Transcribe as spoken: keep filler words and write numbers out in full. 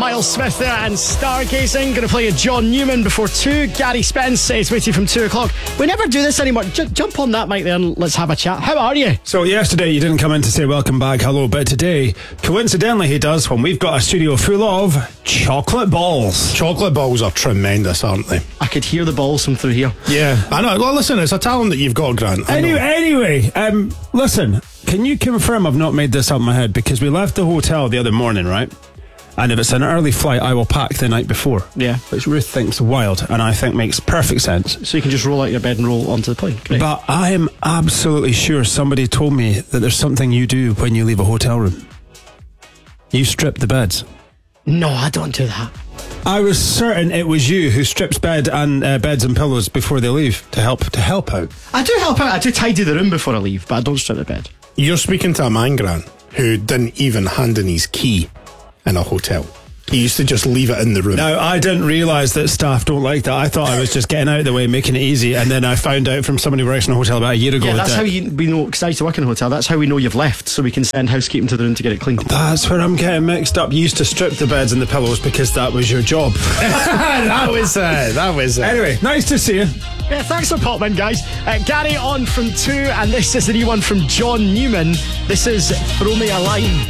Miles Smith there and Stargazing. Going to play a John Newman before two. Gary Spence is with you from two o'clock. We never do this anymore. J- jump on that mic there and let's have a chat. How are you? So yesterday you didn't come in to say welcome back, hello, but today, coincidentally he does when we've got a studio full of chocolate balls. Chocolate balls are tremendous, aren't they? I could hear the balls from through here. Yeah, I know. Well, listen, it's a talent that you've got, Grant. I Anyway, know. anyway um, listen, can you confirm I've not made this up in my head? Because we left the hotel the other morning, right? And if it's an early flight, I will pack the night before. Yeah. Which Ruth thinks wild, and I think makes perfect sense. So you can just roll out your bed and roll onto the plane. Great. But I am absolutely sure somebody told me that there's something you do when you leave a hotel room. You strip the beds. No, I don't do that. I was certain it was you who strips bed and uh, beds and pillows before they leave to help to help out. I do help out. I do tidy the room before I leave, but I don't strip the bed. You're speaking to a man, Grant, who didn't even hand in his key in a hotel. He used to just leave it in the room. Now, I didn't realise that staff don't like that. I thought I was just getting out of the way, making it easy, and then I found out from somebody who works in a hotel about a year ago. Yeah, that's that how you, we know, because I used to work in a hotel, that's how we know you've left, so we can send housekeeping to the room to get it cleaned. That's where I'm getting mixed up. You used to strip the beds and the pillows because that was your job. that was it. That was it. Anyway, nice to see you. Yeah, thanks for popping in, guys. Uh, Gary on from two, and this is the new one from John Newman. This is Throw Me a Line.